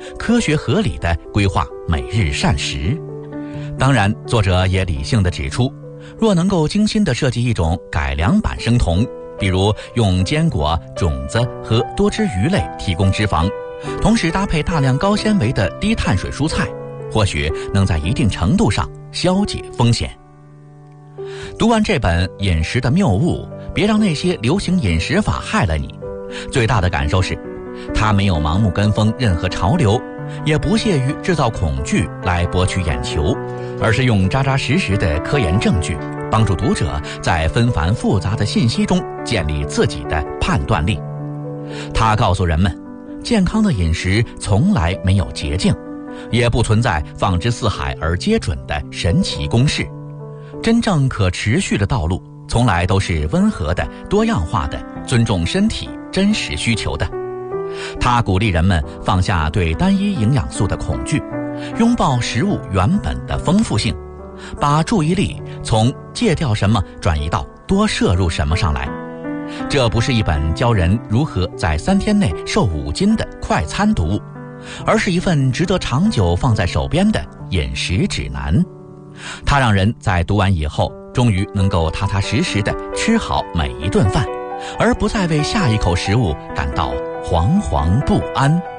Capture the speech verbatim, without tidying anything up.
科学合理地规划每日膳食。当然，作者也理性地指出，若能够精心地设计一种改良版生酮，比如用坚果、种子和多汁鱼类提供脂肪，同时搭配大量高纤维的低碳水蔬菜，或许能在一定程度上消解风险。读完这本《饮食的谬误》，别让那些流行饮食法害了你。最大的感受是，他没有盲目跟风任何潮流，也不屑于制造恐惧来博取眼球，而是用扎扎实实的科研证据，帮助读者在纷繁复杂的信息中建立自己的判断力。他告诉人们，健康的饮食从来没有捷径，也不存在放之四海而皆准的神奇公式。真正可持续的道路，从来都是温和的、多样化的，尊重身体真实需求的。他鼓励人们放下对单一营养素的恐惧，拥抱食物原本的丰富性，把注意力从戒掉什么转移到多摄入什么上来。这不是一本教人如何在三天内瘦五斤的快餐读物，而是一份值得长久放在手边的饮食指南。它让人在读完以后，终于能够踏踏实实地吃好每一顿饭，而不再为下一口食物感到惶惶不安。